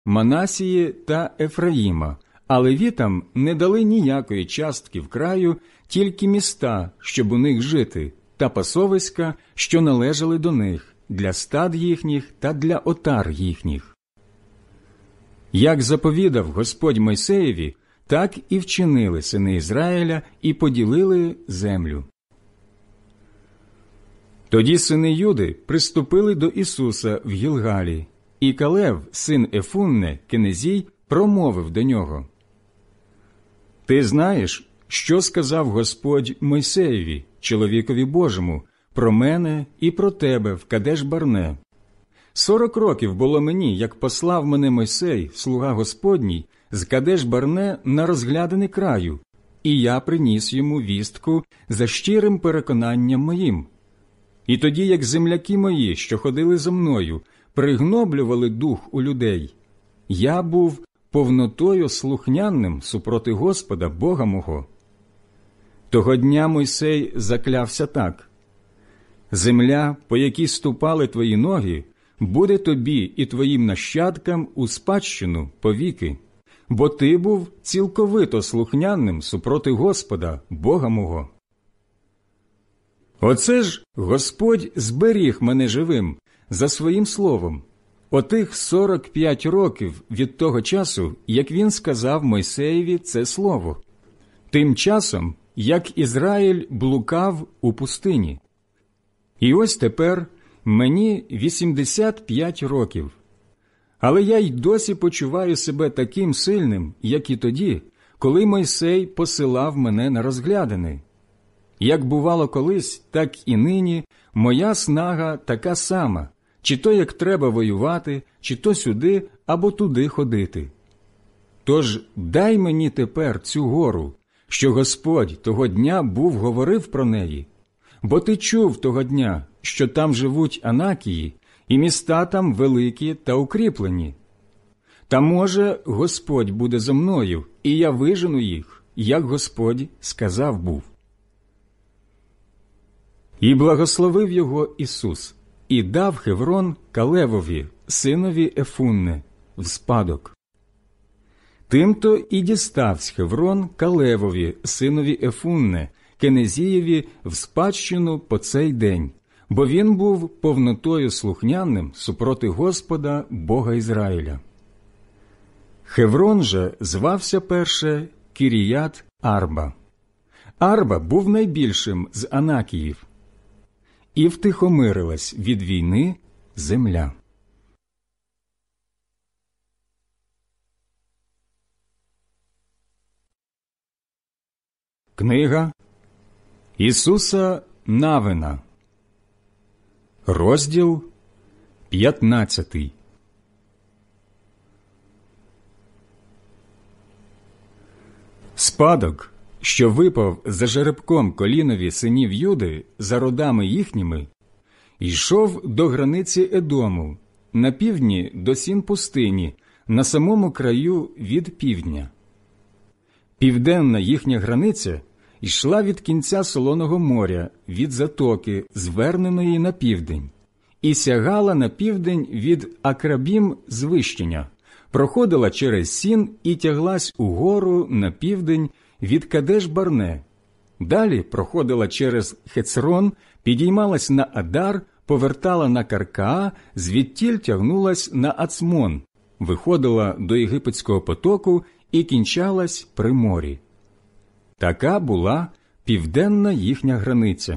Манасії та Ефраїма, а левітам не дали ніякої частки в краю, тільки міста, щоб у них жити, та пасовиська, що належали до них, для стад їхніх та для отар їхніх. Як заповідав Господь Мойсеєві, так і вчинили сини Ізраїля і поділили землю. Тоді сини Юди приступили до Ісуса в Гілгалі, і Калев, син Ефунне, кенезій, промовив до нього: «Ти знаєш, що сказав Господь Мойсеєві, чоловікові Божому, про мене і про тебе в Кадеш-Барне. 40 років було мені, як послав мене Мойсей, слуга Господній, з Кадеш-Барне на розглядини краю, і я приніс йому вістку за щирим переконанням моїм. І тоді, як земляки мої, що ходили за мною, пригноблювали дух у людей, я був повнотою слухняним супроти Господа, Бога мого. Того дня Мойсей заклявся так: земля, по якій ступали твої ноги, буде тобі і твоїм нащадкам у спадщину повіки, бо ти був цілковито слухняним супроти Господа, Бога мого. Оце ж Господь зберіг мене живим за своїм словом, отих 45 років від того часу, як він сказав Мойсеєві це слово, тим часом, як Ізраїль блукав у пустині. І ось тепер мені 85 років. Але я й досі почуваю себе таким сильним, як і тоді, коли Мойсей посилав мене на розглядини. Як бувало колись, так і нині моя снага така сама, чи то як треба воювати, чи то сюди або туди ходити. Тож дай мені тепер цю гору, що Господь того дня був говорив про неї, бо ти чув того дня, що там живуть Анакії, і міста там великі та укріплені. Та може Господь буде зо мною, і я вижену їх, як Господь сказав був». І благословив його Ісус, і дав Хеврон Калевові, синові Ефунне, в спадок. Тимто і діставсь Хеврон Калевові, синові Ефунне, кенезієві, в спадщину по цей день, бо він був повнотою слухняним супроти Господа, Бога Ізраїля. Хеврон же звався перше Кіріят Арба. Арба був найбільшим з Анакіїв. І втихомирилась від війни земля. Книга Ісуса Навина, розділ 15. Спадок, що випав за жеребком колінові синів Юди за родами їхніми, йшов до границі Едому, на півдні до сін пустині, на самому краю від півдня. Південна їхня границя йшла від кінця Солоного моря, від затоки, зверненої на південь, і сягала на південь від Акрабім звищення, проходила через Сін і тяглась угору на південь від Кадеш-Барне. Далі проходила через Хецрон, підіймалась на Адар, повертала на Каркаа, звідтіль тягнулась на Ацмон, виходила до Єгипетського потоку і кінчалась при морі. Така була південна їхня границя.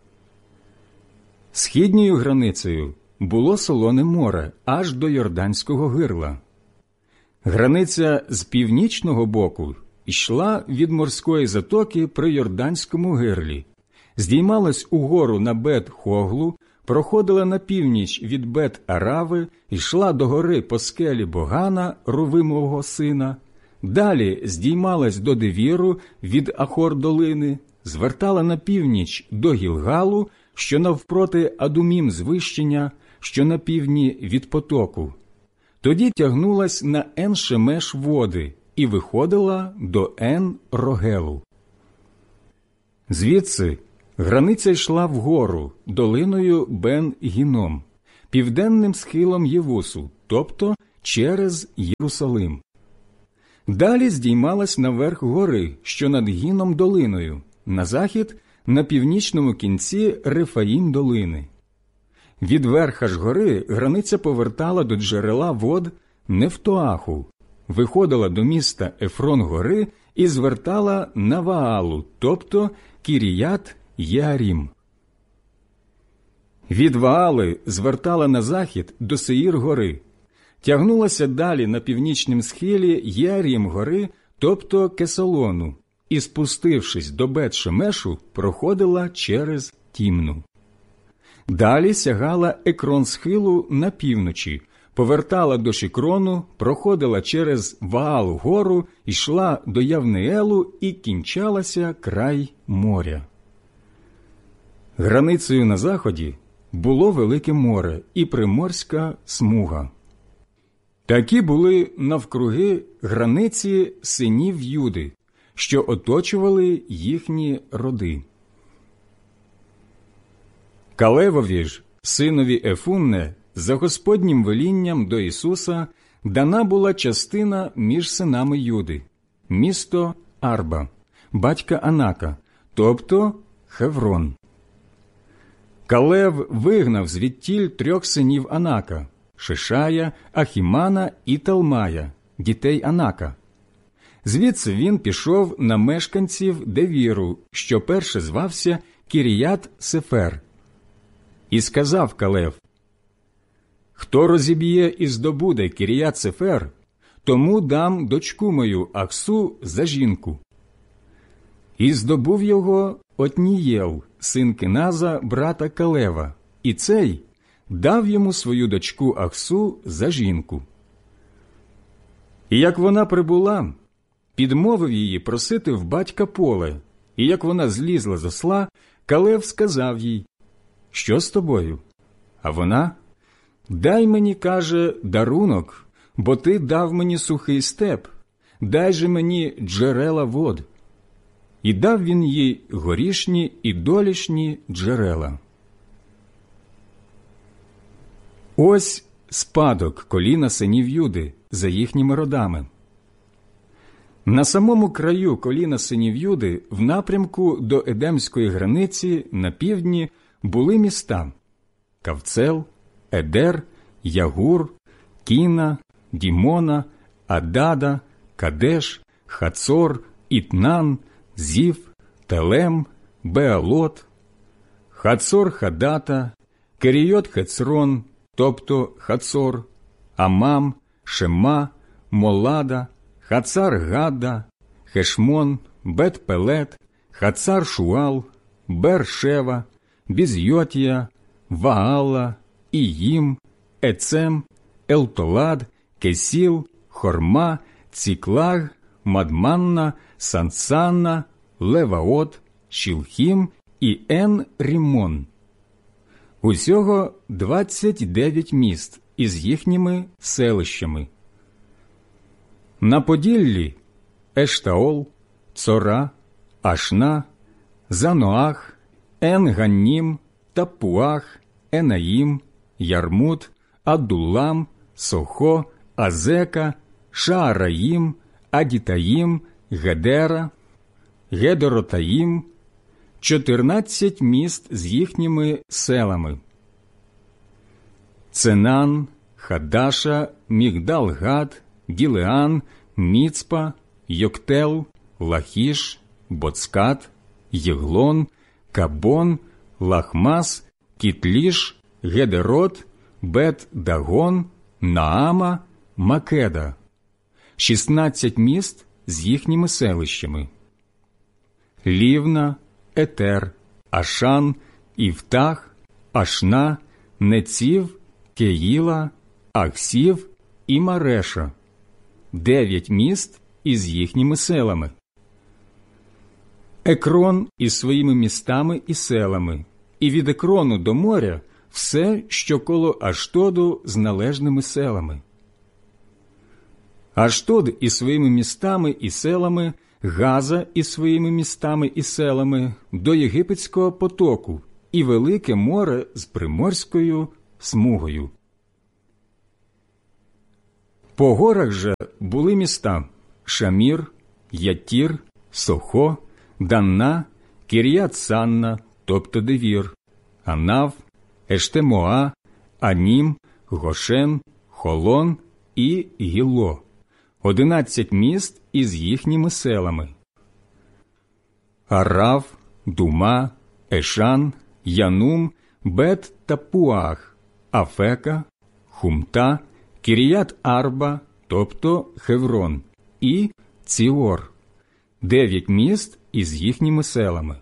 Східньою границею було Солоне море аж до Йорданського гирла. Границя з північного боку йшла від морської затоки при Йорданському гирлі, здіймалась угору на Бет-Хоглу, проходила на північ від Бет-Арави, йшла до гори по скелі Богана, Рувимового сина, далі здіймалась до Девіру від Ахор-долини, звертала на північ до Гілгалу, що навпроти Адумім звищення, що на півдні від потоку. Тоді тягнулась на Ен-Шемеш води і виходила до Ен-Рогелу. Звідси границя йшла вгору долиною Бен-Гіном, південним схилом Євусу, тобто через Єрусалим. Далі здіймалась наверх гори, що над Гіном долиною, на захід, на північному кінці Рефаїм долини. Від верха ж гори границя повертала до джерела вод Нефтоаху, виходила до міста Ефрон-гори і звертала на Ваалу, тобто Кіріят-Єарім. Від Ваали звертала на захід до Сеїр-гори, тягнулася далі на північнім схилі Єарім-гори, тобто Кесалону, і, спустившись до Бет-Шемешу, проходила через Тімну. Далі сягала Екрон-схилу на півночі, повертала до Шикрону, проходила через Ваал-гору, йшла до Явнеелу і кінчалася край моря. Границею на заході було Велике море і приморська смуга. Такі були навкруги границі синів Юди, що оточували їхні роди. Калевові ж, синові Ефунне, за Господнім велінням до Ісуса, дана була частина між синами Юди, місто Арба, батька Анака, тобто Хеврон. Калев вигнав звідтіль 3 синів Анака – Шишая, Ахімана і Талмая, дітей Анака. Звідси він пішов на мешканців Девіру, що перше звався Кіріят-Сефер. І сказав Калев: «Хто розіб'є і здобуде Кіріят-Сефер, тому дам дочку мою Ахсу за жінку». І здобув його Отнієл, син Кеназа, брата Калева, і цей дав йому свою дочку Ахсу за жінку. І як вона прибула, підмовив її просити в батька поле, і як вона злізла з осла, Калев сказав їй: «Що з тобою?» А вона: «Дай мені, каже, дарунок, бо ти дав мені сухий степ, дай же мені джерела вод». І дав він їй горішні і долішні джерела. Ось спадок коліна синів Юди за їхніми родами. На самому краю коліна синів Юди, в напрямку до Едемської границі на півдні, були міста Кавцел, Едер, Ягур, Кіна, Дімона, Адада, Кадеш, Хацор, Ітнан, Зів, Телем, Беалот, Хацор-Хадата, Керійот-Хецрон, тобто Хацор, Амам, Шема, Молада, Хацар-Гадда, Хешмон, Бет-Пелет, Хацар-Шуал, Бер-Шева, Бізйотія, Ваала, Іїм, Ецем, Елтолад, Кесіл, Хорма, Ціклаг, Мадманна, Сансанна, Леваот, Шілхім і Ен-Рімон. Усього 29 міст із їхніми селищами. На Поділлі Ештаол, Цора, Ашна, Заноах, Ен-Ганнім, Таппуах, Енаїм, Ярмут, Адуллам, Сохо, Азека, Шаараїм, Адітаїм, Гедера, Гедеротаїм, 14 міст з їхніми селами. Ценан, Хадаша, Мігдал-Гад, Ділеан, Міцпа, Йоктел, Лахіш, Боцкат, Єглон, Кабон, Лахмас, Кітліш, Гедерот, Бет-Дагон, Наама, Македа. 16 міст з їхніми селищами. Лівна, Етер, Ашан, Івтах, Ашна, Неців, Кеїла, Ахсів і Мареша. 9 міст із їхніми селами. Екрон із своїми містами і селами, і від Екрону до моря все, що коло Аштоду з належними селами. Аштод із своїми містами і селами, Газа із своїми містами і селами, до Єгипетського потоку і Велике море з приморською смугою. По горах же були міста Шамір, Ятір, Сохо, Данна, Кір'ят-Санна, тобто Девір, Анав, Ештемоа, Анім, Гошен, Холон і Гіло, 11 міст із їхніми селами. Арав, Дума, Ешан, Янум, Бет-Тапуах, Афека, Хумта, Кір'ят-Арба, тобто Хеврон, і Ціор, 9 міст із їхніми селами.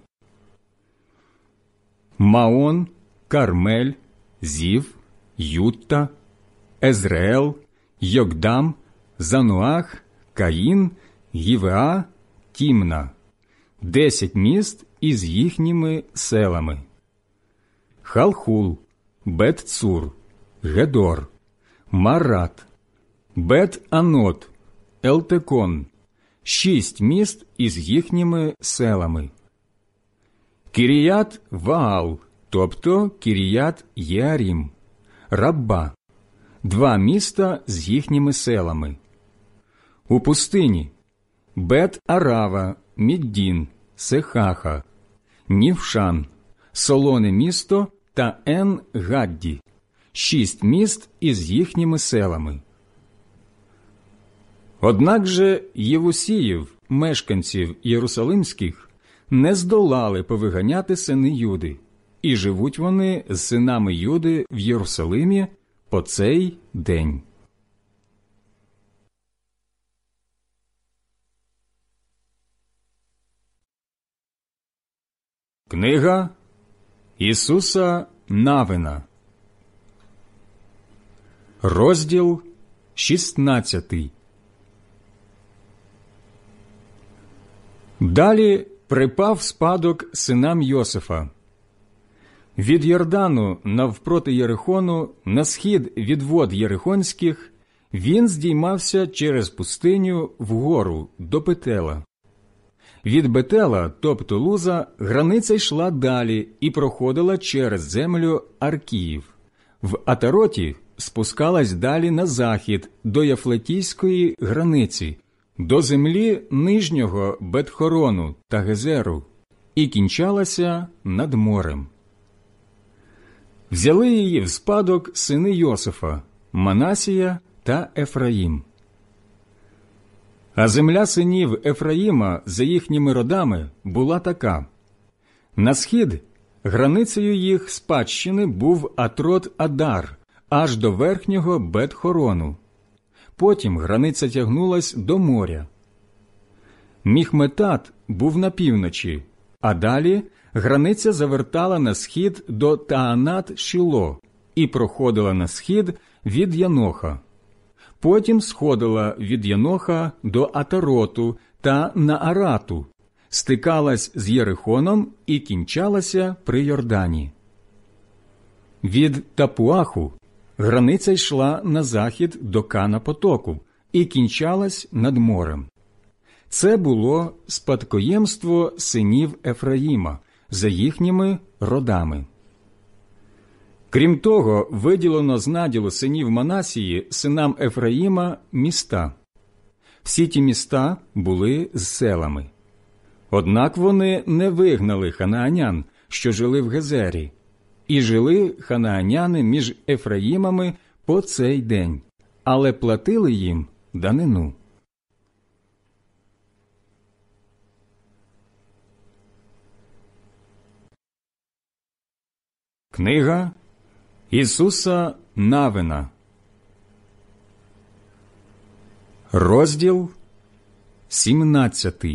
Маон, Кармель, Зів, Ютта, Езреел, Йокдам, Зануах, Каїн, Гівеа, Тімна, 10 міст із їхніми селами. Халхул, Бет-Цур, Гедор, Марат, Бет-Анот, Елтекон, 6 міст із їхніми селами. Кір'ят-Ваал, тобто Кір'ят-Єарім, Рабба, 2 міста з їхніми селами. У пустині Бет-Арава, Міддін, Сехаха, Нівшан, Солоне місто та Ен-Гадді, 6 міст із їхніми селами. Однак же євусіїв, мешканців Єрусалимських, не здолали повиганяти сини Юди, і живуть вони з синами Юди в Єрусалимі по цей день. Книга Ісуса Навина, розділ 16. Далі припав спадок синам Йосифа. Від Йордану навпроти Єрихону, на схід від вод Єрихонських, він здіймався через пустиню вгору до Бетела. Від Бетела, тобто Луза, границя йшла далі і проходила через землю Аркіїв. В Атароті спускалась далі на захід до Яфлетійської границі, до землі нижнього Бетхорону та Гезеру, і кінчалася над морем. Взяли її в спадок сини Йосифа, Манасія та Ефраїм. А земля синів Ефраїма за їхніми родами була така. На схід границею їх спадщини був Атрот-Адар, аж до верхнього Бет-Хорону. Потім границя тягнулась до моря. Міхметат був на півночі, а далі границя завертала на схід до Таанат-Шіло і проходила на схід від Яноха. Потім сходила від Яноха до Атароту та Наарату, стикалась з Єрихоном і кінчалася при Йордані. Від Тапуаху границя йшла на захід до Кана-потоку і кінчалась над морем. Це було спадкоємство синів Ефраїма за їхніми родами. Крім того, виділено з наділу синів Манасії синам Ефраїма міста. Всі ті міста були з селами. Однак вони не вигнали ханаанян, що жили в Гезері, і жили ханааняни між Ефраїмами по цей день, але платили їм данину. Книга Ісуса Навина, розділ 17.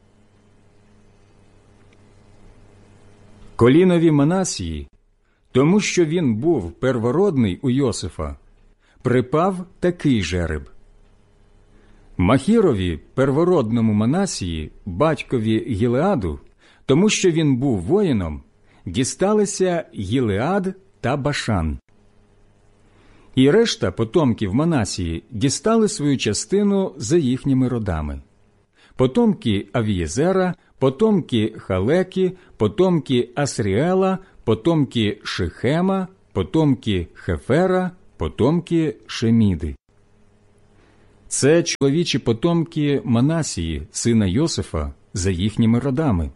Колінові Манасії, тому що він був первородний у Йосифа, припав такий жереб. Махірові, первородному Манасії, батькові Гілеаду, тому що він був воїном, дісталися Гілеад та Башан. І решта потомків Манасії дістали свою частину за їхніми родами. Потомки Авієзера, потомки Халекі, потомки Асріела, потомки Шихема, потомки Хефера, потомки Шеміди. Це чоловічі потомки Манасії, сина Йосифа, за їхніми родами.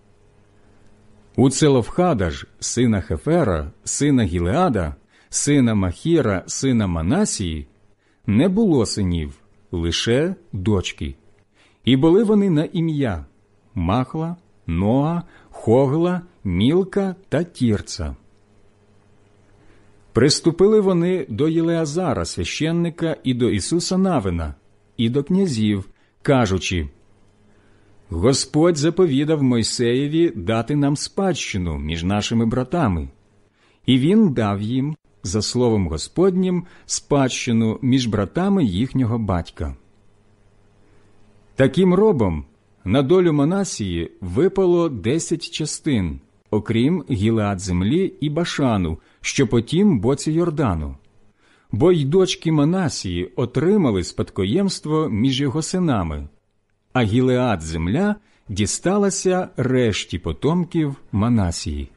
У Целофхада ж, сина Хефера, сина Гілеада, сина Махіра, сина Манасії, не було синів, лише дочки. І були вони на ім'я Махла, Ноа, Хогла, Мілка та Тірца. Приступили вони до Єлеазара, священника, і до Ісуса Навина, і до князів, кажучи: «Господь заповідав Мойсеєві дати нам спадщину між нашими братами, і він дав їм, за словом Господнім, спадщину між братами їхнього батька». Таким робом на долю Манасії випало 10 частин, окрім Гілеад землі і Башану, що по тім боці Йордану. Бо й дочки Манасії отримали спадкоємство між його синами, а Гілеад земля дісталася решті потомків Манасії.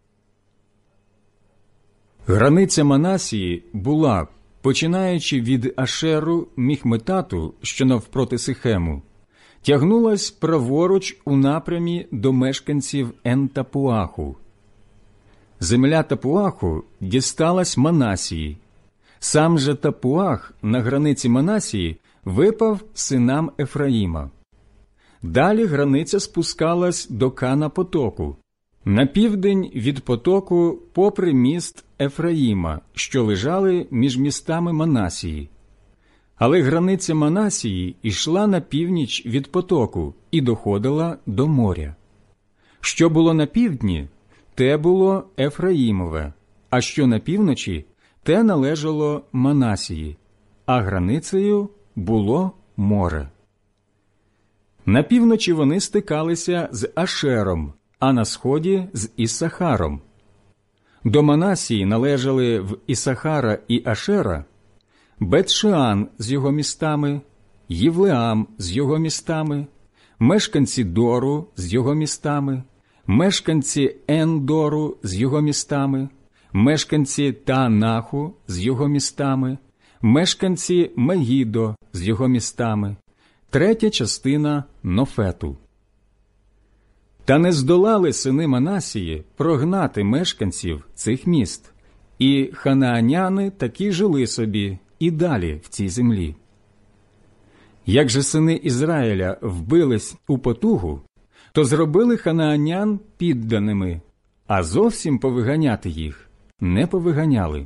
Границя Манасії була, починаючи від Ашеру Міхметату, що навпроти Сихему, тягнулась праворуч у напрямі до мешканців Ен-Тапуаху. Земля Тапуаху дісталась Манасії. Сам же Тапуах на границі Манасії випав синам Ефраїма. Далі границя спускалась до Кана потоку, на південь від потоку попри міст Ефраїма, що лежали між містами Манасії. Але границя Манасії йшла на північ від потоку і доходила до моря. Що було на півдні, те було Ефраїмове, а що на півночі, те належало Манасії, а границею було море. На півночі вони стикалися з Ашером, а на сході – з Іссахаром. До Манасії належали в Іссахара і Ашера Бет-Шеан з його містами, Євлеам з його містами, мешканці Дору з його містами, мешканці Ен-Дору з його містами, мешканці Таанаху з його містами, мешканці Мегідо з його містами, третя частина Нофету. Та не здолали сини Манасії прогнати мешканців цих міст, і ханааняни таки жили собі і далі в цій землі. Як же сини Ізраїля вбились у потугу, то зробили ханаанян підданими, а зовсім повиганяти їх не повиганяли.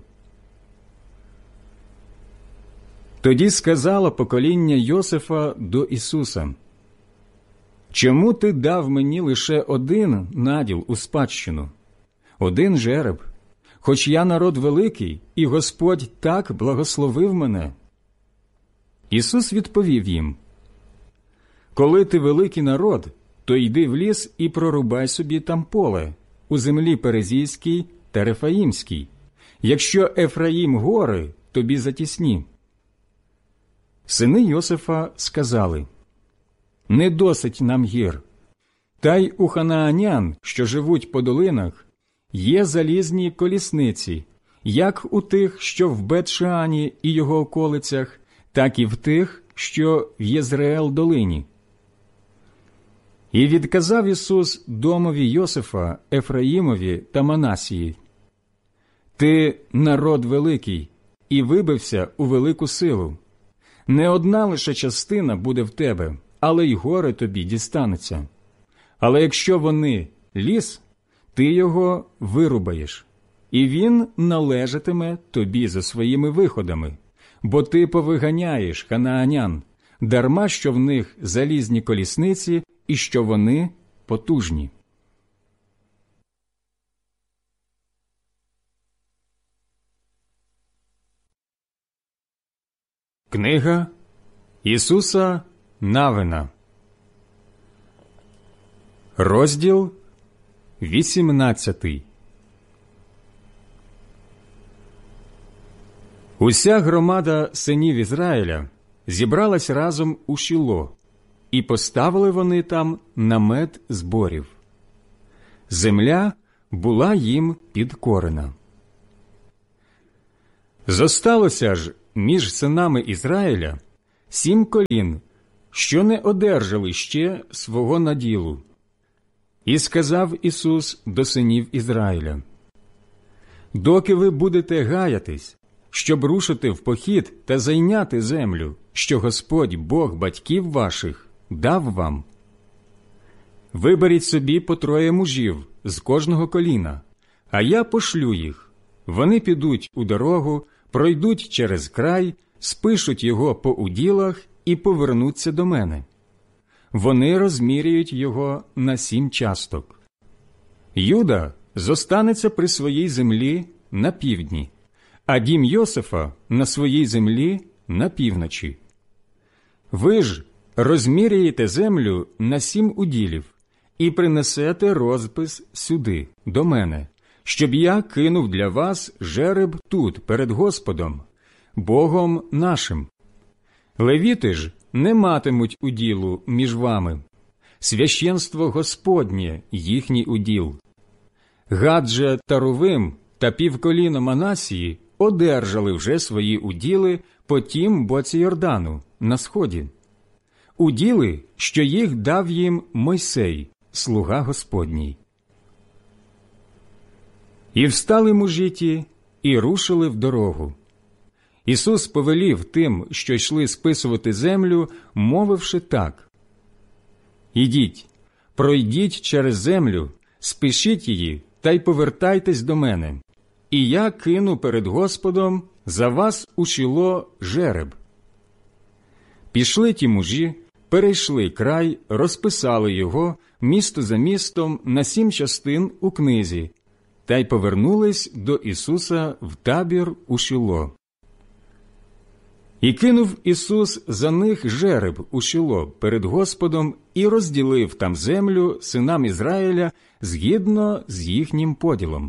Тоді сказало покоління Йосифа до Ісуса: «Чому ти дав мені лише один наділ у спадщину, один жереб, хоч я народ великий, і Господь так благословив мене?» Ісус відповів їм: «Коли ти великий народ, то йди в ліс і прорубай собі там поле, у землі Перезійській та Рефаїмській, якщо Ефраїм гори тобі затісні». Сини Йосифа сказали: «Не досить нам гір, та й у ханаанян, що живуть по долинах, є залізні колісниці, як у тих, що в Бет-Шеані і його околицях, так і в тих, що в Єзреел-долині». І відказав Ісус домові Йосифа, Ефраїмові та Манасії: «Ти народ великий і вибився у велику силу. Не одна лише частина буде в тебе, але й гори тобі дістанеться. Але якщо вони ліс, ти його вирубаєш, і він належатиме тобі за своїми виходами, бо ти повиганяєш ханаанян, дарма що в них залізні колісниці і що вони потужні». Книга Ісуса Навина, розділ 18. Уся громада синів Ізраїля зібралась разом у Шіло, і поставили вони там намет зборів. Земля була їм підкорена. Зосталося ж між синами Ізраїля 7 колін, що не одержали ще свого наділу. І сказав Ісус до синів Ізраїля: доки ви будете гаятись, щоб рушити в похід та зайняти землю, що Господь, Бог батьків ваших, дав вам, виберіть собі по 3 мужів з кожного коліна, а я пошлю їх. Вони підуть у дорогу, пройдуть через край, спишуть його по уділах і повернуться до мене. Вони розміряють його на 7 часток. Юда зостанеться при своїй землі на півдні, а дім Йосифа на своїй землі на півночі. Ви ж розміряєте землю на 7 уділів і принесете розпис сюди, до мене, щоб я кинув для вас жереб тут, перед Господом, Богом нашим. Левіти ж не матимуть уділу між вами. Священство Господнє їхній уділ. Гад же та Рувим та півколіно Манасії одержали вже свої уділи по тім боці Йордану, на сході. Уділи, що їх дав їм Мойсей, слуга Господній. І встали мужі ті, і рушили в дорогу. Ісус повелів тим, що йшли списувати землю, мовивши так: «Ідіть, пройдіть через землю, спишіть її та й повертайтесь до мене, і я кину перед Господом за вас у Шіло жереб». Пішли ті мужі, перейшли край, розписали його місто за містом на 7 частин у книзі, та й повернулись до Ісуса в табір у Шіло. І кинув Ісус за них жереб у Шіло перед Господом і розділив там землю синам Ізраїля згідно з їхнім поділом.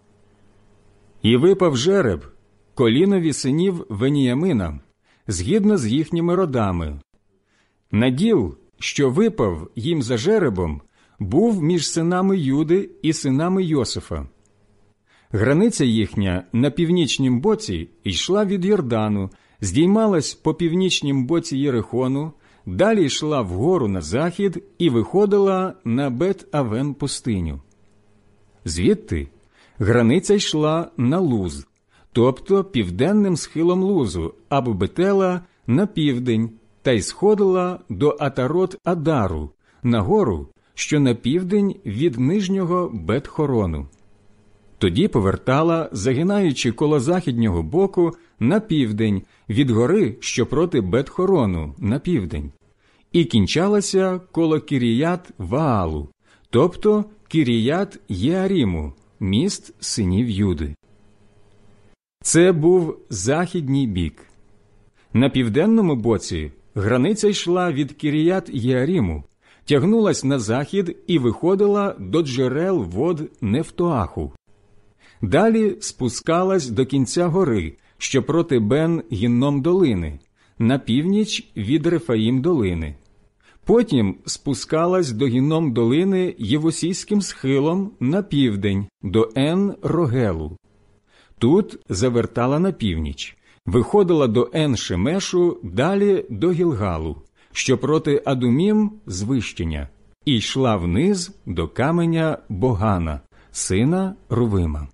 І випав жереб колінові синів Веніямина, згідно з їхніми родами. Наділ, що випав їм за жеребом, був між синами Юди і синами Йосифа. Границя їхня на північнім боці йшла від Йордану, здіймалась по північнім боці Єрихону, далі йшла вгору на захід і виходила на Бет-Авен пустиню. Звідти границя йшла на Луз, тобто південним схилом Лузу, або Бетела на південь, та й сходила до Атарот-Адару, на гору, що на південь від нижнього Бет-Хорону. Тоді повертала, загинаючи коло західнього боку, на південь, від гори, що проти Бет-Хорону, на південь, і кінчалася коло Кіріят-Ваалу, тобто Кіріят-Єаріму, міст синів Юди. Це був західній бік. На південному боці границя йшла від Кіріят-Єаріму, тягнулась на захід і виходила до джерел вод Нефтоаху. Далі спускалась до кінця гори, що проти Бен-Гінном долини, на північ від Рефаїм долини. Потім спускалась до Гінном долини Євусійським схилом на південь, до Ен-Рогелу. Тут завертала на північ, виходила до Ен-Шемешу, далі до Гілгалу, що проти Адумім звищення, і йшла вниз до каменя Богана, сина Рувима.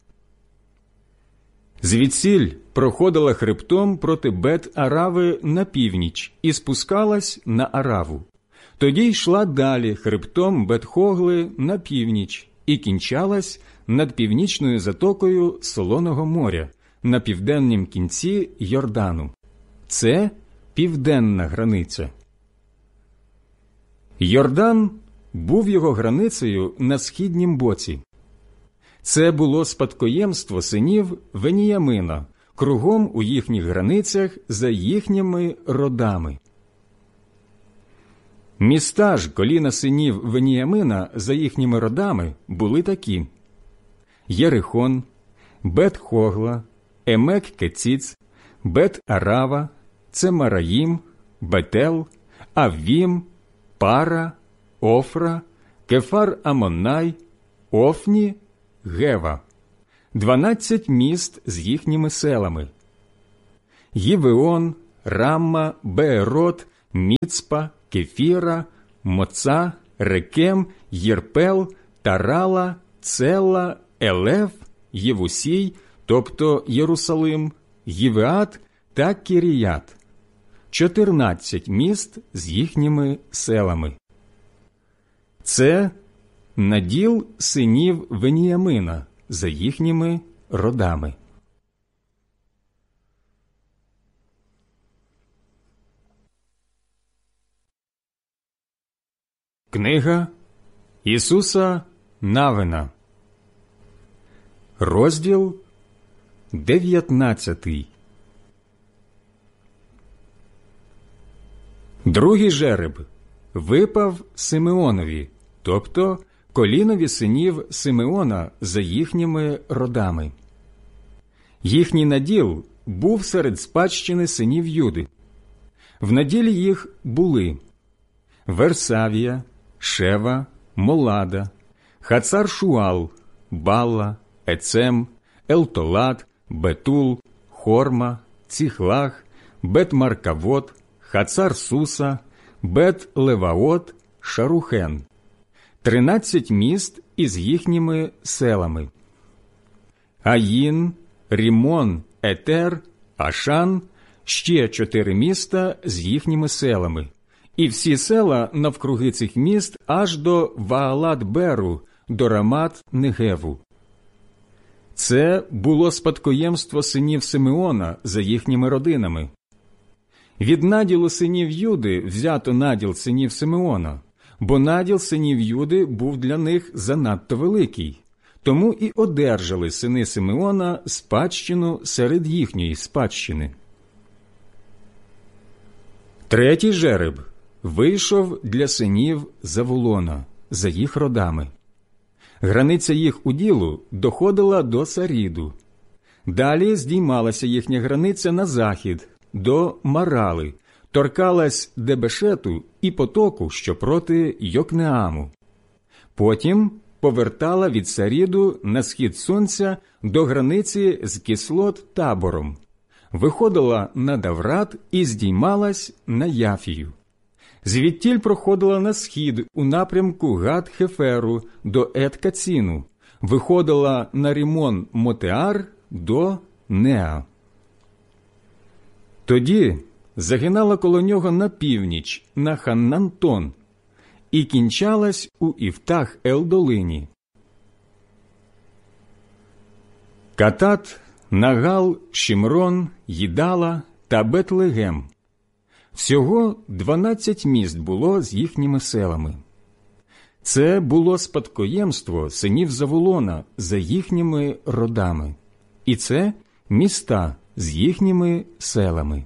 Звідсіль проходила хребтом проти Бет-Арави на північ і спускалась на Араву. Тоді йшла далі хребтом Бет-Хогли на північ і кінчалась над північною затокою Солоного моря на південнім кінці Йордану. Це південна границя. Йордан був його границею на східнім боці. Це було спадкоємство синів Веніямина, кругом у їхніх границях за їхніми родами. Міста ж коліна синів Веніямина за їхніми родами були такі: Єрихон, Бет-Хогла, Емек-Кеціц, Бет-Арава, Цемараїм, Бетел, Аввім, Пара, Офра, Кефар-Амоннай, Офні, Гева, 12 міст з їхніми селами, Гівеон, Рамма, Беерот, Міцпа, Кефіра, Моца, Рекем, Єрпел, Тарала, Цела, Елев, Євусій, тобто Єрусалим, Гівеат та Кіріят. 14 міст з їхніми селами. Це наділ синів Веніямина за їхніми родами. Книга Ісуса Навина, розділ 19. Другий жереб випав Симеонові, тобто колінові синів Симеона за їхніми родами. Їхній наділ був серед спадщини синів Юди. В наділі їх були Версавія, Шева, Молада, Хацар-Шуал, Балла, Ецем, Елтолад, Бетул, Хорма, Ціхлах, Бет-Маркавот, Хацар-Суса, Бет-Леваот, Шарухен. 13 міст із їхніми селами. Аїн, Рімон, Етер, Ашан, ще 4 міста з їхніми селами. І всі села навкруги цих міст аж до Ваалат-Беру, до Рамат-Негеву. Це було спадкоємство синів Симеона за їхніми родинами. Від наділу синів Юди взято наділ синів Симеона, бо наділ синів Юди був для них занадто великий, тому і одержали сини Симеона спадщину серед їхньої спадщини. Третій жереб вийшов для синів Завулона за їх родами. Границя їх уділу доходила до Саріду. Далі здіймалася їхня границя на захід, до Марали, торкалась Дебешету і потоку, що проти Йокнеаму. Потім повертала від Саріду на схід сонця до границі з Кислот-Табором, виходила на Даврат і здіймалась на Яфію. Звідтіль проходила на схід у напрямку Гат-Хеферу до Ет-Каціну, виходила на Рімон-Мотеар до Неа. Тоді загинала коло нього на північ, на Ханнантон, і кінчалась у Іфтах-Ел-долині. Катат, Нагал, Шімрон, Їдала та Бетлегем. Всього 12 міст було з їхніми селами. Це було спадкоємство синів Завулона за їхніми родами. І це міста з їхніми селами.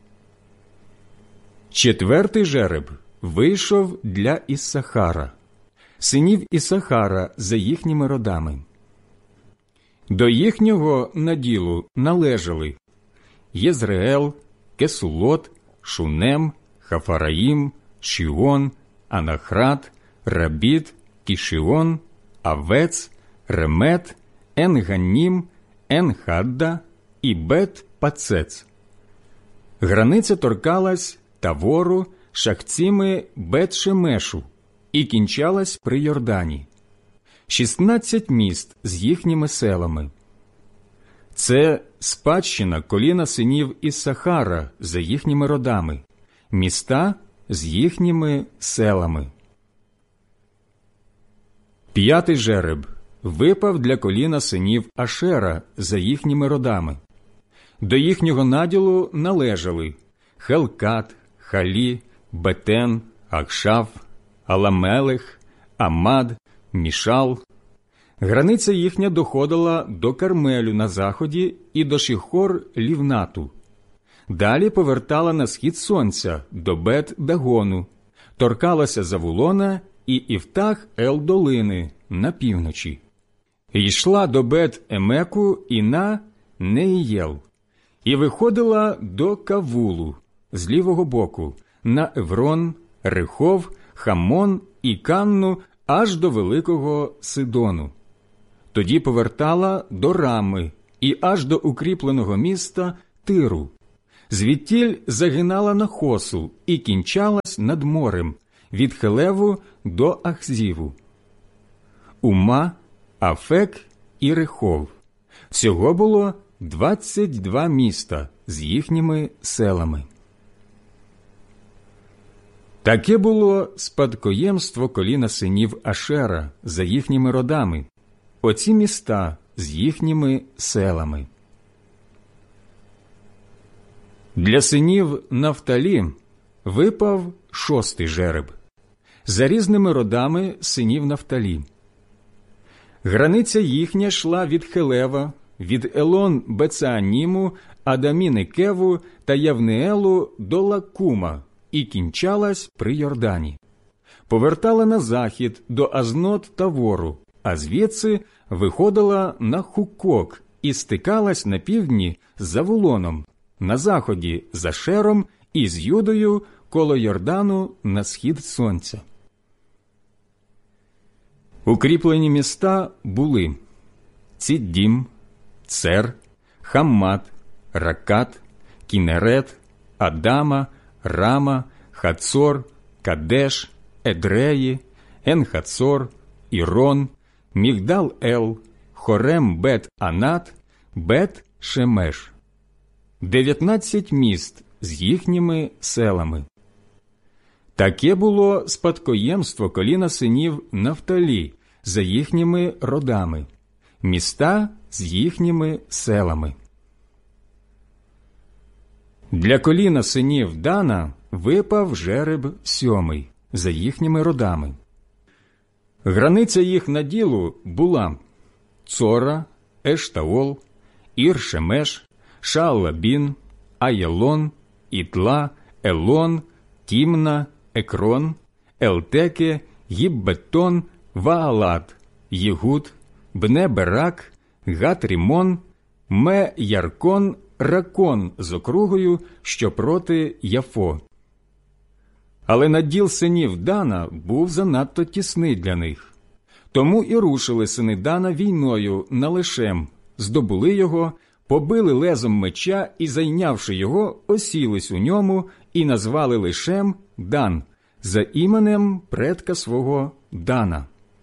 Четвертий жереб вийшов для Іссахара, синів Іссахара за їхніми родами. До їхнього наділу належали Єзреел, Кесулот, Шунем, Хафараїм, Шіон, Анахрат, Рабіт, Кішіон, Авец, Ремет, Енганнім, Енхадда і Бет-Пацец. Границя торкалась Тавору, Шахціми, Бет-Шемешу і кінчалась при Йордані. 16 міст з їхніми селами. Це спадщина коліна синів Іссахара за їхніми родами, міста з їхніми селами. П'ятий жереб випав для коліна синів Ашера за їхніми родами. До їхнього наділу належали Хелкат, Халі, Бетен, Акшаф, Аламелех, Амад, Мішал. Границя їхня доходила до Кармелю на заході і до Шіхор-Лівнату. Далі повертала на схід сонця до Бет-Дагону, торкалася Завулона і Іфтах-Ел-долини на півночі. Йшла до Бет-Емеку і на Неїєл, і виходила до Кавулу з лівого боку, на Еврон, Рехов, Хамон і Канну аж до Великого Сидону. Тоді повертала до Рами і аж до укріпленого міста Тиру. Звідтіль загинала на Хосу і кінчалась над морем, від Хелеву до Ахзіву. Ума, Афек і Рехов. Всього було 22 міста з їхніми селами. Таке було спадкоємство коліна синів Ашера за їхніми родами, оці міста з їхніми селами. Для синів Нафталі випав 6-й жереб, за різними родами синів Нафталі. Границя їхня йшла від Хелева, від Елон Бецеаніму, Адаміни Кеву та Явнеелу до Лакума і кінчалась при Йордані. Повертала на захід до Азнот та Вору, а звідси виходила на Хукок і стикалась на півдні з Завулоном, на заході з Ашером і з Юдою коло Йордану на схід сонця. Укріплені міста були Ціддім, Цер, Хаммат, Ракат, Кінерет, Адама, Рама, Хацор, Кадеш, Едреї, Енхацор, Ірон, Мігдал-Ел, Хорем-Бет-Анат, Бет-Шемеш. 19 міст з їхніми селами. Таке було спадкоємство коліна синів Нафталі за їхніми родами, міста з їхніми селами. Для коліна синів Дана випав жереб 7-й за їхніми родами. Границя їх наділу була Цора, Ештаол, Ір-Шемеш, Шаалабін, Аєлон, Ітла, Елон, Тімна, Екрон, Елтеке, Гіббетон, Ваалат, Єгуд, Бне-Берак, Гат-Рімон, Ме-Яркон, Ракон з округою, що проти Яфо. Але наділ синів Дана був занадто тісний для них. Тому і рушили сини Дана війною на Лешем, здобули його, побили лезом меча і, зайнявши його, осілись у ньому і назвали Лешем Дан, за іменем предка свого Дана.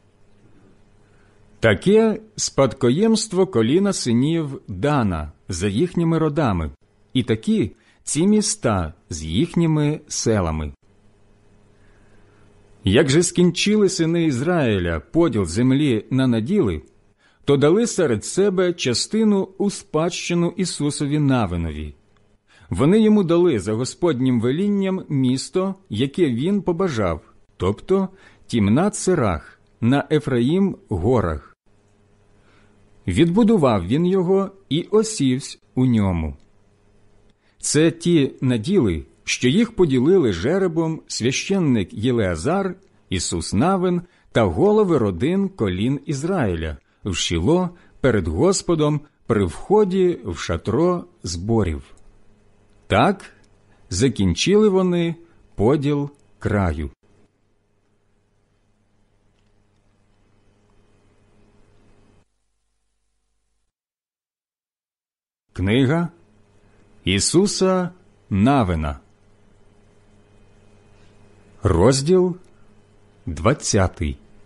Таке спадкоємство коліна синів Дана за їхніми родами, і такі ці міста з їхніми селами. Як же скінчили сини Ізраїля поділ землі на наділи, то дали серед себе частину у спадщину Ісусові Навинові. Вони йому дали за Господнім велінням місто, яке він побажав, тобто Тімнат-Серах на Ефраїм горах. Відбудував він його і осівсь у ньому. Це ті наділи, що їх поділили жеребом священник Єлеазар, Ісус Навин та голови родин колін Ізраїля в Шіло перед Господом при вході в шатро зборів. Так закінчили вони поділ краю. Книга Ісуса Навина, розділ 20.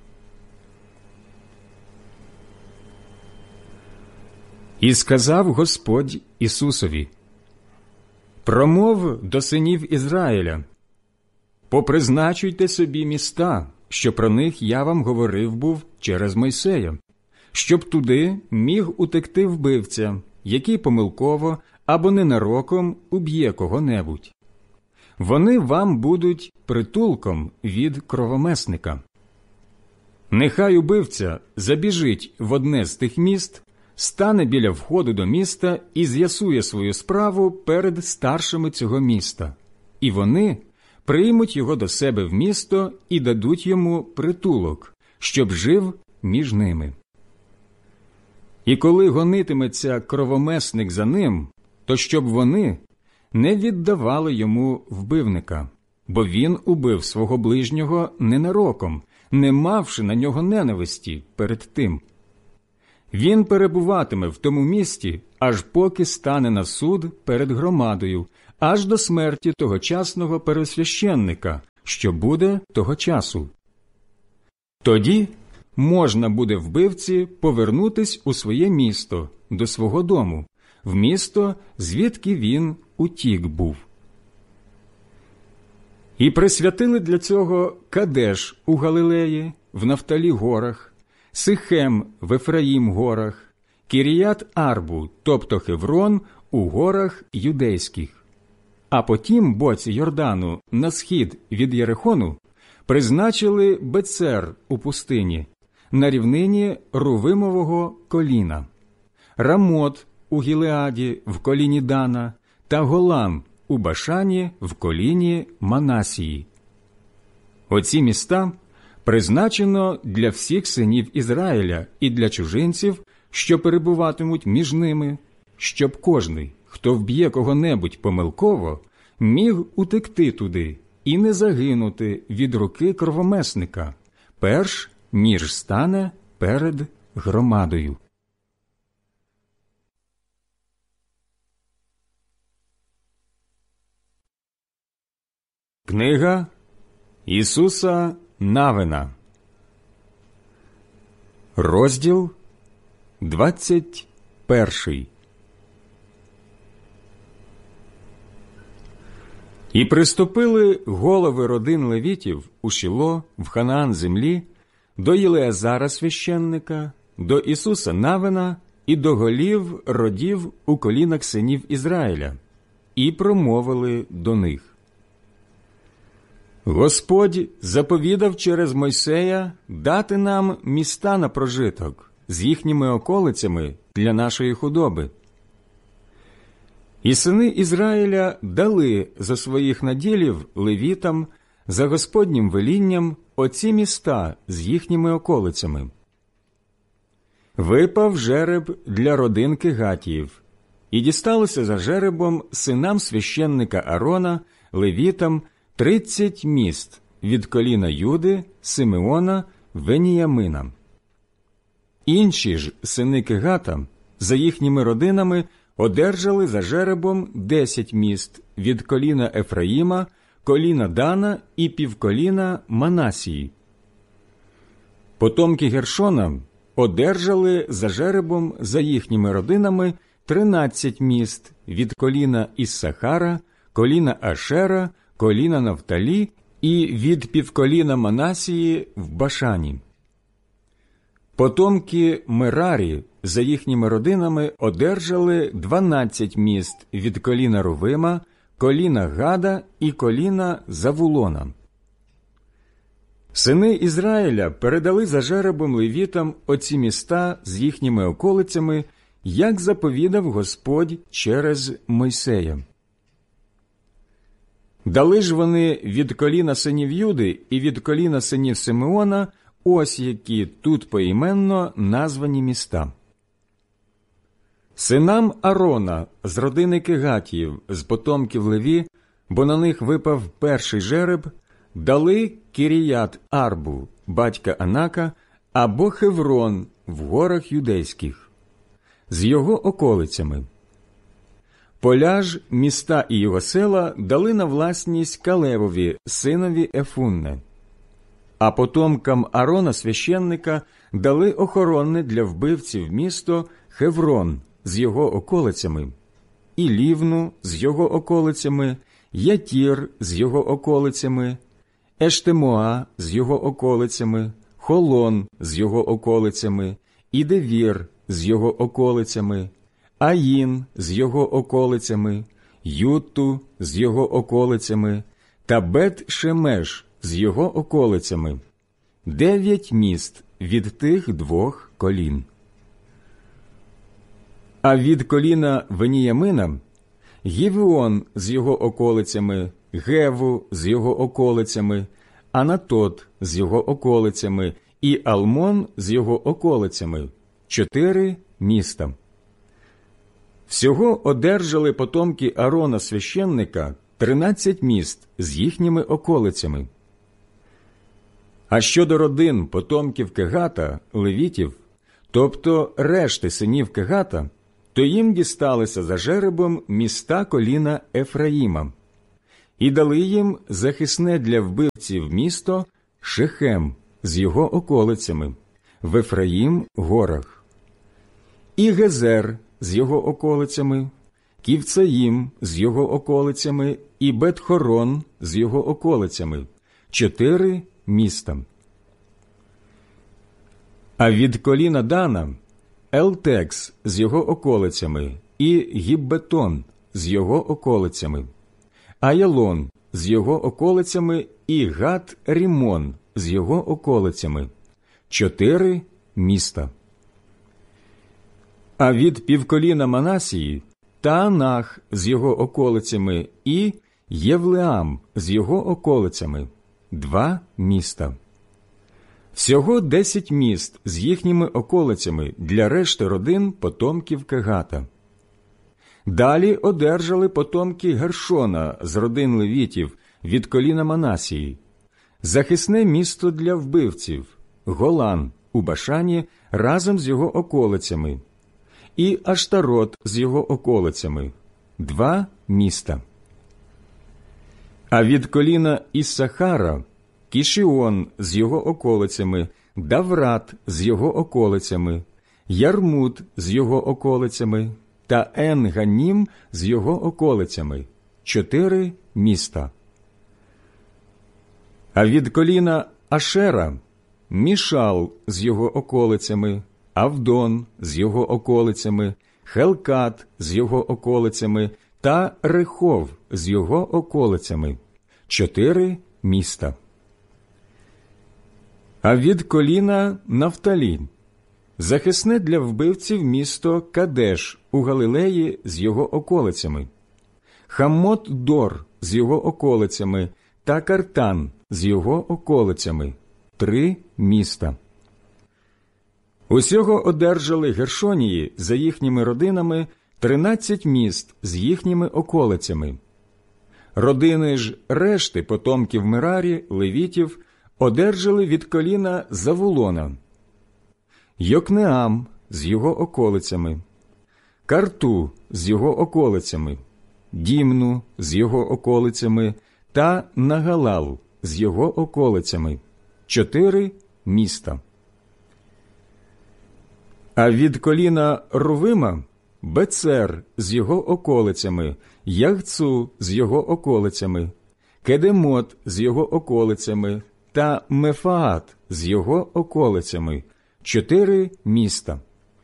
І сказав Господь Ісусові: «Промов до синів Ізраїля: попризначуйте собі міста, що про них я вам говорив був через Мойсея, щоб туди міг утекти вбивця, який помилково або ненароком уб'є кого-небудь. Вони вам будуть притулком від кровомисника. Нехай убивця забіжить в одне з тих міст, стане біля входу до міста і з'ясує свою справу перед старшими цього міста, і вони приймуть його до себе в місто і дадуть йому притулок, щоб жив між ними. І коли гонитиметься кровомесник за ним, то щоб вони не віддавали йому вбивника, бо він убив свого ближнього ненароком, не мавши на нього ненависті перед тим. Він перебуватиме в тому місті, аж поки стане на суд перед громадою, аж до смерті тогочасного первосвященника, що буде того часу. Тоді можна буде вбивці повернутись у своє місто, до свого дому, в місто, звідки він утік був. І присвятили для цього Кадеш у Галилеї, в Нафталі горах, Сихем в Ефраїм горах, Кіріят-Арбу, тобто Хеврон, у горах юдейських. А потім боці Йордану на схід від Єрихону призначили Бецер у пустині, на рівнині Рувимового коліна, Рамот у Гілеаді в коліні Дана та Голан у Башані в коліні Манасії. Оці міста призначено для всіх синів Ізраїля і для чужинців, що перебуватимуть між ними, щоб кожний, хто вб'є кого-небудь помилково, міг утекти туди і не загинути від руки кровомисника, перш ніж стане перед громадою. Книга Ісуса Навина, розділ 21. І приступили голови родин левітів у Шіло, в Ханаан землі, до Єлеазара священника, до Ісуса Навина і до голів родів у колінах синів Ізраїля, і промовили до них: Господь заповідав через Мойсея дати нам міста на прожиток з їхніми околицями для нашої худоби. І сини Ізраїля дали за своїх наділів левітам за Господнім велінням оці міста з їхніми околицями. Випав жереб для родин Кегатіїв, і дісталося за жеребом синам священника Аарона, левітам, 30 міст від коліна Юди, Симеона, Веніямина. Інші ж сини Кегата за їхніми родинами одержали за жеребом 10 міст від коліна Ефраїма, коліна Дана і півколіна Манасії. Потомки Гершона одержали за жеребом за їхніми родинами 13 міст від коліна Іссахара, коліна Ашера, коліна Нафталі і від півколіна Манасії в Башані. Потомки Мерарі за їхніми родинами одержали 12 міст від коліна Рувима, коліна Гада і коліна Завулона. Сини Ізраїля передали за жеребом левітам оці міста з їхніми околицями, як заповідав Господь через Мойсея. Дали ж вони від коліна синів Юди і від коліна синів Симеона ось які тут поіменно названі міста. Синам Аарона з родини Кегатіїв, з потомків Леві, бо на них випав перший жереб, дали Кіріят-Арбу, батька Анака, або Хеврон в горах юдейських, з його околицями. Поля ж, міста і його села дали на власність Калевові, синові Ефунне. А потомкам Аарона священника дали охоронне для вбивців місто Хеврон з його околицями, і Лівну з його околицями, Ятір з його околицями, Ештемоа з його околицями, Холон з його околицями, і Девір з його околицями, Аїн з його околицями, Ютту з його околицями та Бет-Шемеш з його околицями. 9 міст від тих двох колін. А від коліна Веніямина Гівеон з його околицями, Геву з його околицями, Анатот з його околицями і Алмон з його околицями. 4 міста. Всього одержали потомки Аарона священника 13 міст з їхніми околицями. А щодо родин потомків Кегата, левітів, тобто решти синів Кегата, то їм дісталися за жеребом міста коліна Ефраїма. І дали їм захисне для вбивців місто Шехем з його околицями, в Ефраїм горах, і Гезер з його околицями, Ківцаїм з його околицями і Бет-Хорон з його околицями, 4 міста. А від коліна Дана Елтекс з його околицями і Гіббетон з його околицями, Аялон з його околицями і Гат-Рімон з його околицями, 4 міста. А від півколіна Манасії Таанах з його околицями і Євлеам з його околицями, 2 міста. Всього 10 міст з їхніми околицями для решти родин потомків Кегата. Далі одержали потомки Гершона з родин левітів від коліна Манасії захисне місто для вбивців Голан у Башані разом з його околицями, і Аштарот з його околицями, 2 міста. А від коліна Іссахара Кішіон з його околицями, Даврат з його околицями, Ярмут з його околицями та Ен-Ганім з його околицями, 4 міста. А від коліна Ашера Мішал з його околицями, Авдон з його околицями, Хелкат з його околицями та Рехов з його околицями, 4 міста. А від коліна Нафталі захисне для вбивців місто Кадеш у Галилеї з його околицями, Хаммот-Дор з його околицями та Картан з його околицями, 3 міста. Усього одержали Гершонії за їхніми родинами 13 міст з їхніми околицями. Родини ж решти потомків Мерарі, левітів, одержали від коліна Завулона Йокнеам з його околицями, Карту з його околицями, Дімну з його околицями та Нагалал з його околицями, 4 міста. А від коліна Рувима Бецер з його околицями, Ягцу з його околицями, Кедемот з його околицями та Мефаат з його околицями, 4 міста.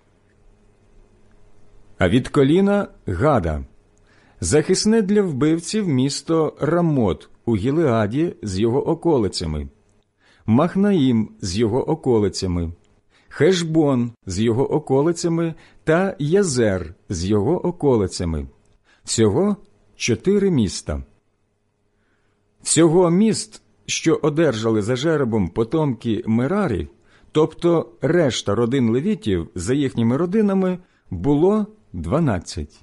А від коліна Гада захисне для вбивців місто Рамот у Гілеаді з його околицями, Махнаїм з його околицями, Хешбон з його околицями та Язер з його околицями. Всього 4 міста. Всього міст, що одержали за жеребом потомки Мерарі, тобто решта родин левітів за їхніми родинами, було 12.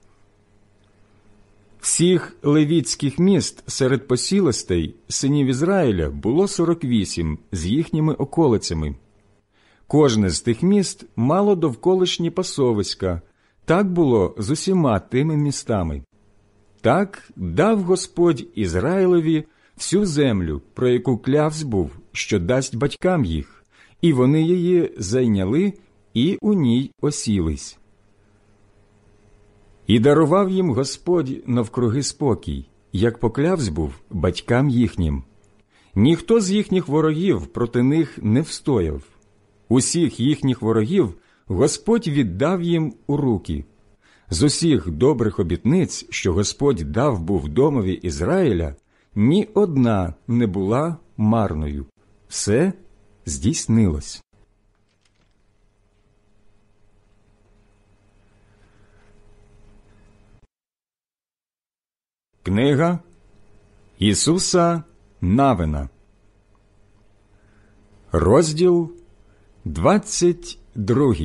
Всіх левітських міст серед посілостей синів Ізраїля було 48 з їхніми околицями. Кожне з тих міст мало довколишні пасовиська. Так було з усіма тими містами. Так дав Господь Ізраїлеві всю землю, про яку клявсь був, що дасть батькам їх, і вони її зайняли і у ній осілись. І дарував їм Господь навкруги спокій, як поклявсь був батькам їхнім. Ніхто з їхніх ворогів проти них не встояв. Усіх їхніх ворогів Господь віддав їм у руки. З усіх добрих обітниць, що Господь дав був домові Ізраїля, ні одна не була марною. Все здійснилось. Книга Ісуса Навина, розділ 22.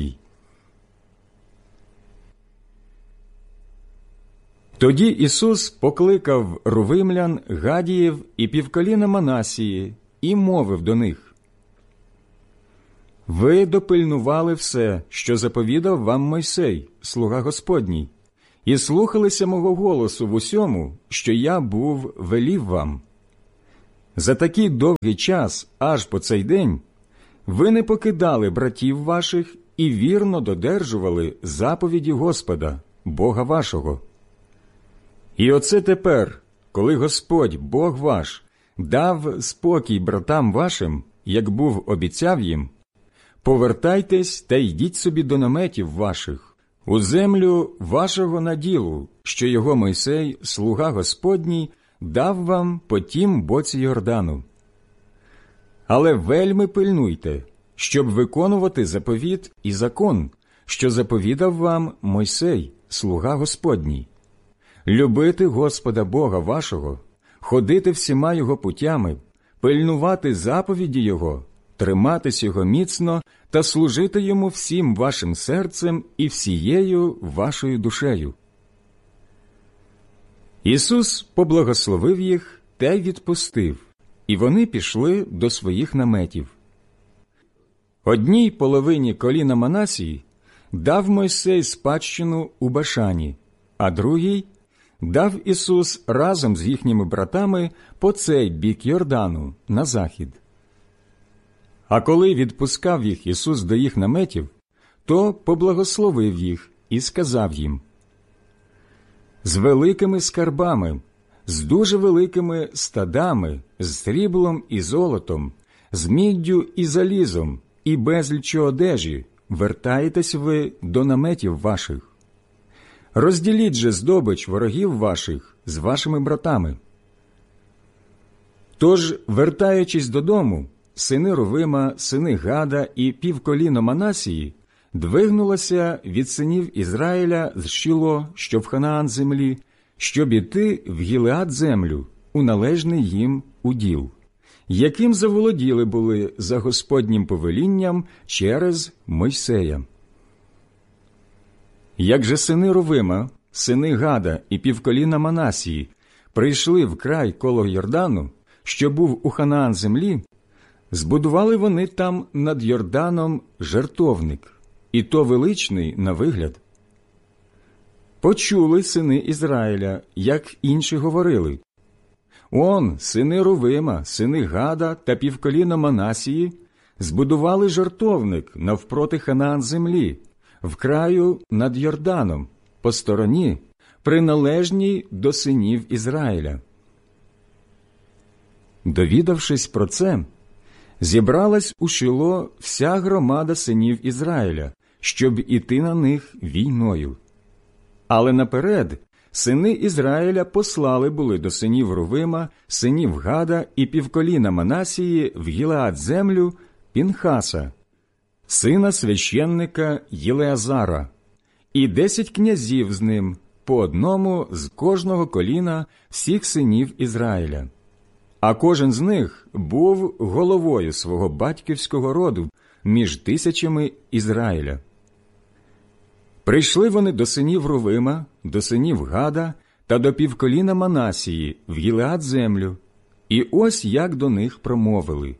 Тоді Ісус покликав рувимлян, гадіїв і півколіна Манасії і мовив до них: Ви допильнували все, що заповідав вам Мойсей, слуга Господній, і слухалися мого голосу в усьому, що я був велів вам. За такий довгий час, аж по цей день, ви не покидали братів ваших і вірно додержували заповіді Господа, Бога вашого. І оце тепер, коли Господь, Бог ваш, дав спокій братам вашим, як був обіцяв їм, повертайтесь та йдіть собі до наметів ваших, у землю вашого наділу, що його Мойсей, слуга Господній, дав вам по тім боці Йордану. Але вельми пильнуйте, щоб виконувати заповіт і закон, що заповідав вам Мойсей, слуга Господній. Любити Господа Бога вашого, ходити всіма Його путями, пильнувати заповіді Його, триматись Його міцно та служити Йому всім вашим серцем і всією вашою душею. Ісус поблагословив їх та й відпустив, і вони пішли до своїх наметів. Одній половині коліна Манасії дав Мойсей спадщину у Башані, а другій дав Ісус разом з їхніми братами по цей бік Йордану на захід. А коли відпускав їх Ісус до їх наметів, то поблагословив їх і сказав їм: «З великими скарбами, з дуже великими стадами, з сріблом і золотом, з міддю і залізом, і безліччю одежі вертаєтесь ви до наметів ваших. Розділіть же здобич ворогів ваших з вашими братами». Тож, вертаючись додому, сини Рувима, сини Гада і півколіно Манасії двигнулося від синів Ізраїля з Шіло, що в Ханаан землі, щоб іти в Гілеад землю, у належний їм уділ, яким заволоділи були за Господнім повелінням через Мойсея. Як же сини Рувима, сини Гада і півколіна Манасії прийшли в край коло Йордану, що був у Ханаан землі, збудували вони там над Йорданом жертовник, і то величний на вигляд. Почули сини Ізраїля, як інші говорили: «Он, сини Рувима, сини Гада та півколіна Манасії збудували жертовник навпроти Ханаан землі, в краю над Йорданом, по стороні, приналежній до синів Ізраїля». Довідавшись про це, зібралась у Шило вся громада синів Ізраїля, щоб іти на них війною. Але наперед сини Ізраїля послали були до синів Рувима, синів Гада і півколіна Манасії в Гілеад землю Пінхаса, сина священника Єлеазара, і 10 князів з ним, по одному з кожного коліна всіх синів Ізраїля. А кожен з них був головою свого батьківського роду між тисячами Ізраїля. Прийшли вони до синів Рувима, до синів Гада та до півколіна Манасії в Гілеад землю, і ось як до них промовили: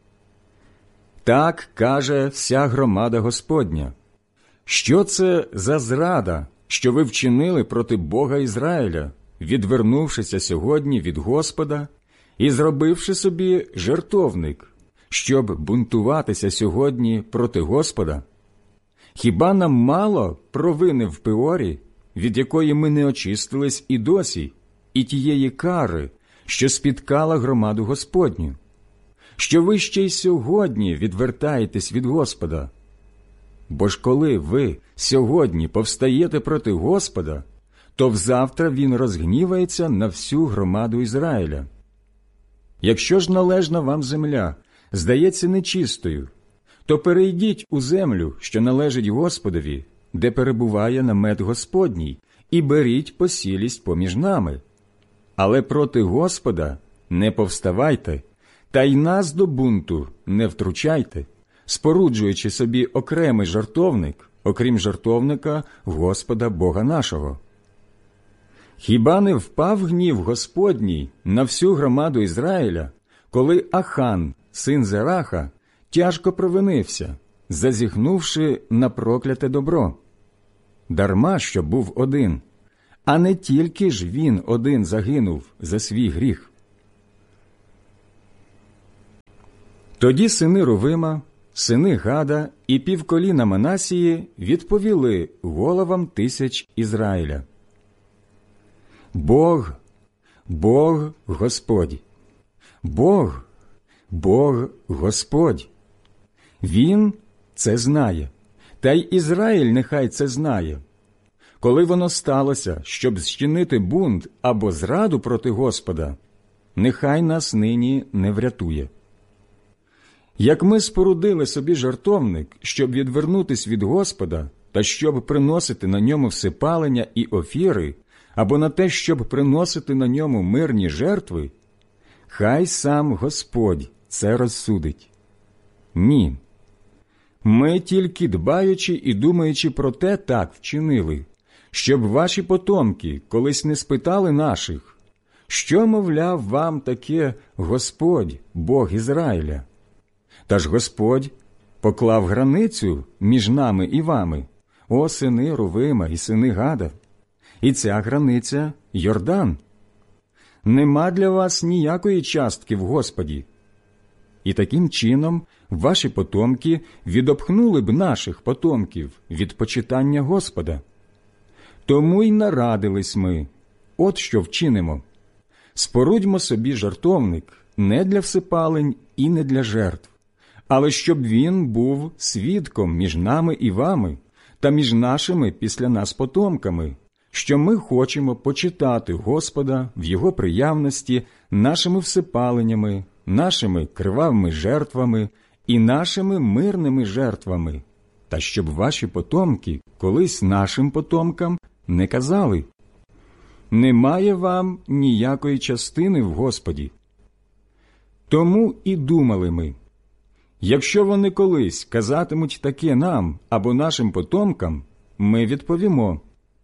«Так каже вся громада Господня: що це за зрада, що ви вчинили проти Бога Ізраїля, відвернувшися сьогодні від Господа і зробивши собі жертовник, щоб бунтуватися сьогодні проти Господа? Хіба нам мало провини в Пеорі, від якої ми не очистились і досі, і тієї кари, що спіткала громаду Господню? Що ви ще й сьогодні відвертаєтесь від Господа? Бо ж коли ви сьогодні повстаєте проти Господа, то взавтра Він розгнівається на всю громаду Ізраїля. Якщо ж належна вам земля здається нечистою, то перейдіть у землю, що належить Господові, де перебуває намет Господній, і беріть посілість поміж нами. Але проти Господа не повставайте, та й нас до бунту не втручайте, споруджуючи собі окремий жертовник, окрім жертовника Господа Бога нашого. Хіба не впав гнів Господній на всю громаду Ізраїля, коли Ахан, син Зераха, тяжко провинився, зазіхнувши на прокляте добро. Дарма, що був один, а не тільки ж він один загинув за свій гріх. Тоді сини Рувима, сини Гада і півколіна Манасії відповіли головам тисяч Ізраїля: Бог, Бог Господь, Бог, Бог Господь. Він це знає, та й Ізраїль нехай це знає. Коли воно сталося, щоб зчинити бунт або зраду проти Господа, нехай нас нині не врятує. Як ми спорудили собі жертовник, щоб відвернутись від Господа, та щоб приносити на ньому всепалення і офіри, або на те, щоб приносити на ньому мирні жертви, хай сам Господь це розсудить. Ні. Ми тільки дбаючи і думаючи про те так вчинили, щоб ваші потомки колись не спитали наших, що, мовляв, вам таке Господь, Бог Ізраїля? Та ж Господь поклав границю між нами і вами, о сини Рувима і сини Гада, і ця границя – Йордан. Нема для вас ніякої частки в Господі. І таким чином ваші потомки відопхнули б наших потомків від почитання Господа. Тому й нарадились ми, от що вчинимо. Спорудьмо собі жертовник не для всепалень і не для жертв, але щоб він був свідком між нами і вами та між нашими після нас потомками, що ми хочемо почитати Господа в Його приявності нашими всепаленнями, нашими кривавими жертвами і нашими мирними жертвами, та щоб ваші потомки колись нашим потомкам не казали: «Немає вам ніякої частини в Господі». Тому і думали ми: якщо вони колись казатимуть таке нам або нашим потомкам, ми відповімо: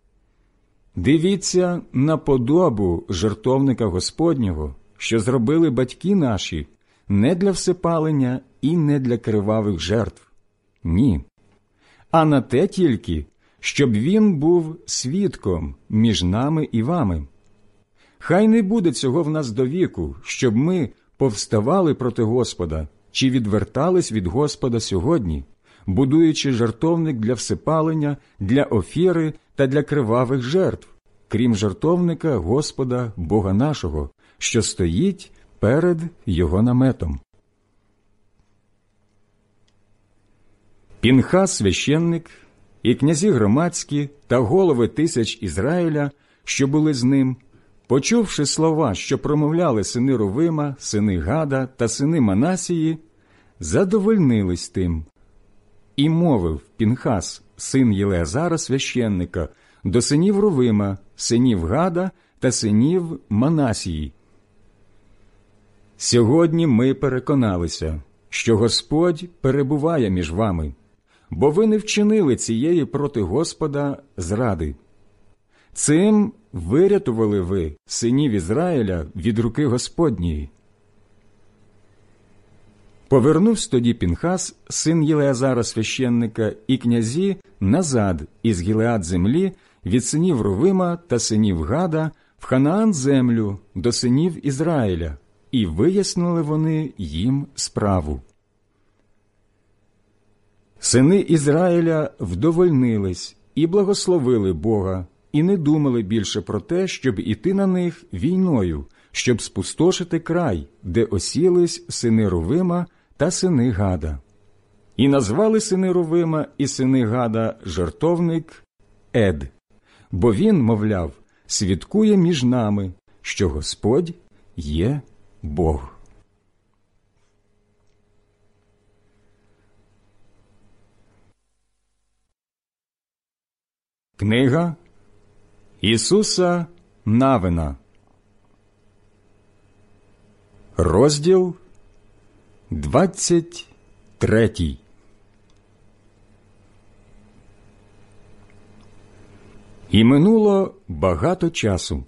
«Дивіться на подобу жертовника Господнього, що зробили батьки наші, не для всепалення і не для кривавих жертв. Ні, а на те тільки, щоб він був свідком між нами і вами. Хай не буде цього в нас до віку, щоб ми повставали проти Господа чи відвертались від Господа сьогодні, будуючи жертовник для всепалення, для офіри та для кривавих жертв, крім жертовника Господа Бога нашого, що стоїть перед Його наметом». Пінхас священник і князі громадські та голови тисяч Ізраїля, що були з ним, почувши слова, що промовляли сини Рувима, сини Гада та сини Манасії, задовольнились тим. І мовив Пінхас, син Єлеазара священника, до синів Рувима, синів Гада та синів Манасії: «Сьогодні ми переконалися, що Господь перебуває між вами, бо ви не вчинили цієї проти Господа зради. Цим вирятували ви синів Ізраїля від руки Господньої». Повернувся тоді Пінхас, син Єлеазара священника, і князі назад із Гілеад землі від синів Рувима та синів Гада в Ханаан землю до синів Ізраїля, і вияснили вони їм справу. Сини Ізраїля вдовольнились і благословили Бога, і не думали більше про те, щоб іти на них війною, щоб спустошити край, де осілись сини Рувима та сини Гада. І назвали сини Рувима і сини Гада жертовник Ед, бо він, мовляв, свідкує між нами, що Господь є Бог. Книга Ісуса Навина, розділ 23. І минуло багато часу.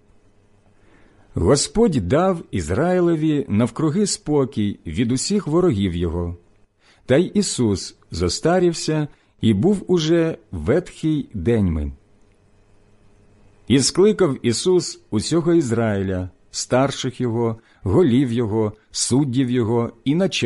Господь дав Ізраїлеві навкруги спокій від усіх ворогів його. Та й Ісус зостарівся і був уже ветхий деньми. І скликав Ісус усього Ізраїля, старших його, голів його, суддів його і начальників